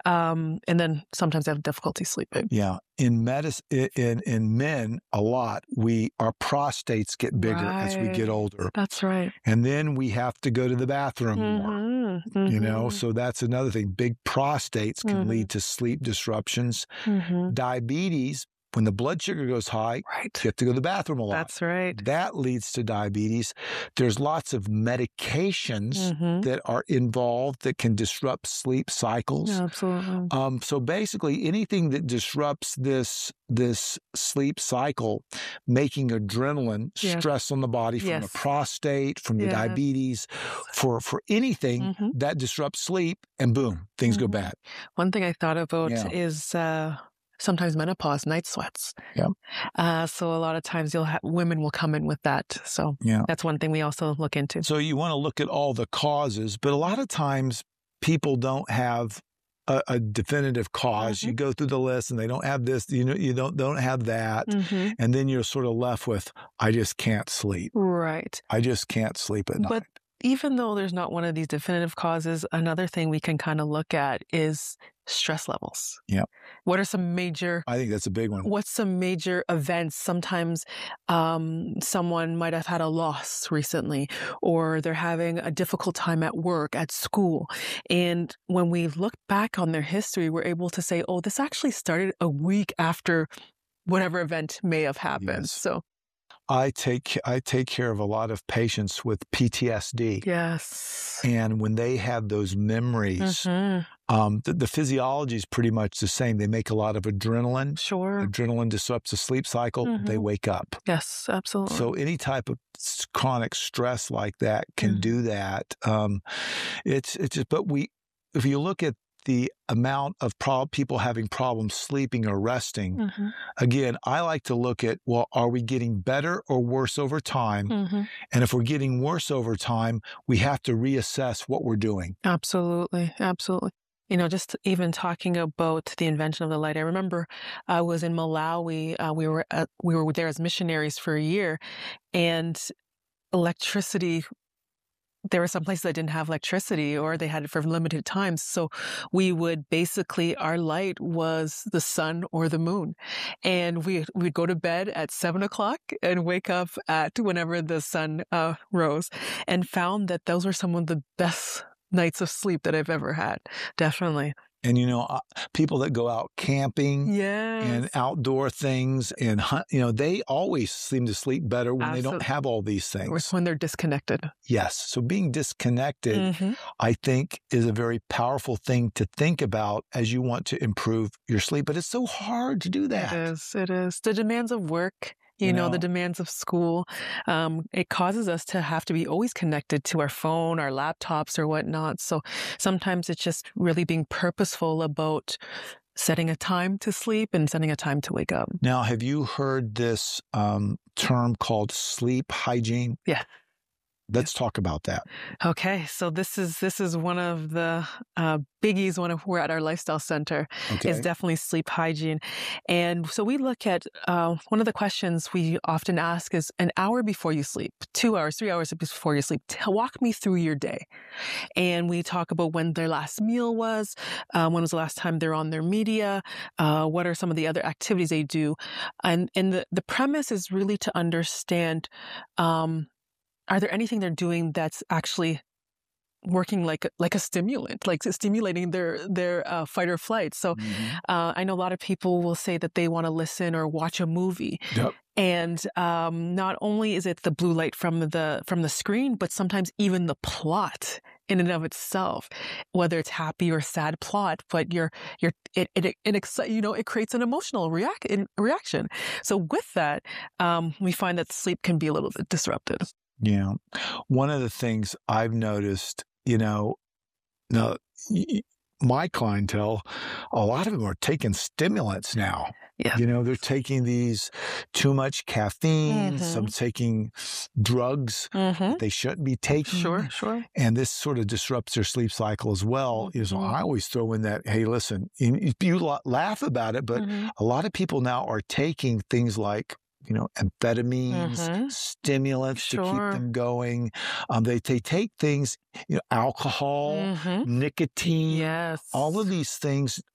And then sometimes they have difficulty sleeping. Yeah. In medicine, in men, a lot, our prostates get bigger as we get older. That's right. And then we have to go to the bathroom more, you know, so that's another thing. Big prostates can lead to sleep disruptions. Diabetes, when the blood sugar goes high, you have to go to the bathroom a lot. That's right. That leads to diabetes. There's lots of medications that are involved that can disrupt sleep cycles. Yeah, absolutely. So basically, anything that disrupts this sleep cycle, making adrenaline, stress on the body from the prostate, from the diabetes, for anything that disrupts sleep, and boom, things go bad. One thing I thought about is sometimes menopause, night sweats. Yeah. So a lot of times women will come in with that. So that's one thing we also look into. So you want to look at all the causes, but a lot of times people don't have a definitive cause. You go through the list and they don't have this, you don't have that. And then you're sort of left with, I just can't sleep. Right. I just can't sleep at night. But even though there's not one of these definitive causes, another thing we can kind of look at is stress levels. Yeah. What are some major... I think that's a big one. What's some major events? Sometimes someone might have had a loss recently, or they're having a difficult time at work, at school. And when we look back on their history, we're able to say, oh, this actually started a week after whatever event may have happened. Yes. So I take care of a lot of patients with PTSD. Yes. And when they have those memories, the physiology is pretty much the same. They make a lot of adrenaline. Sure. Adrenaline disrupts the sleep cycle. They wake up. Yes, absolutely. So any type of chronic stress like that can do that. It's just, but if you look at the amount of people having problems sleeping or resting, again, I like to look at, well, are we getting better or worse over time? And if we're getting worse over time, we have to reassess what we're doing. Absolutely. Absolutely. You know, just even talking about the invention of the light. I remember I was in Malawi. We were there as missionaries for a year, and electricity, there were some places that didn't have electricity, or they had it for limited times. So we would basically, our light was the sun or the moon. And we'd go to bed at 7 o'clock and wake up at whenever the sun rose, and found that those were some of the best nights of sleep that I've ever had. Definitely. And, people that go out camping and outdoor things and hunt, they always seem to sleep better when they don't have all these things. Or when they're disconnected. Yes. So being disconnected, I think, is a very powerful thing to think about as you want to improve your sleep. But it's so hard to do that. It is. The demands of work, the demands of school, it causes us to have to be always connected to our phone, our laptops, or whatnot. So sometimes it's just really being purposeful about setting a time to sleep and setting a time to wake up. Now, have you heard this term called sleep hygiene? Yeah. Let's talk about that. Okay, so this is one of the biggies when we're at our lifestyle center. Is definitely sleep hygiene. And so we look at one of the questions we often ask is an hour before you sleep, 2 hours, 3 hours before you sleep. Walk me through your day. And we talk about when their last meal was, when was the last time they're on their media, what are some of the other activities they do. And the premise is really to understand, are there anything they're doing that's actually working like a stimulant, like stimulating their fight or flight? So I know a lot of people will say that they want to listen or watch a movie. Yep. And not only is it the blue light from the screen, but sometimes even the plot in and of itself, whether it's happy or sad plot, but it creates an emotional reaction. So with that, we find that sleep can be a little bit disrupted. Yeah. One of the things I've noticed, my clientele, a lot of them are taking stimulants now. Yeah. They're taking these too much caffeine, some taking drugs that they shouldn't be taking. Sure. And this sort of disrupts their sleep cycle as well. So I always throw in that, hey, listen, you laugh about it, but a lot of people now are taking things like amphetamines, stimulants to keep them going. They take things, alcohol, nicotine. Yes. All of these things